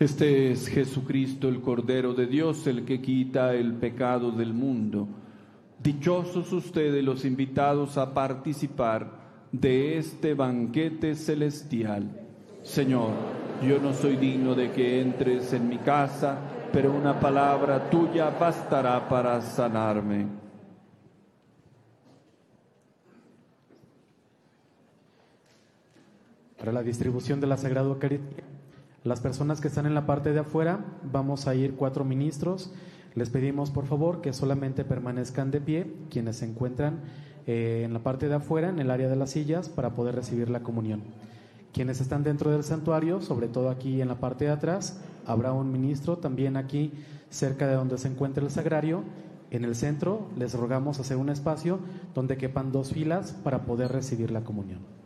Este es Jesucristo, el Cordero de Dios, el que quita el pecado del mundo. Dichosos ustedes los invitados a participar de este banquete celestial. Señor, yo no soy digno de que entres en mi casa, pero una palabra tuya bastará para sanarme. Para la distribución de la Sagrada Eucaristía, las personas que están en la parte de afuera, vamos a ir 4 ministros. Les pedimos por favor que solamente permanezcan de pie quienes se encuentran en la parte de afuera, en el área de las sillas, para poder recibir la comunión. Quienes están dentro del santuario, sobre todo aquí en la parte de atrás, habrá un ministro también aquí cerca de donde se encuentra el sagrario. En el centro les rogamos hacer un espacio donde quepan 2 filas para poder recibir la comunión.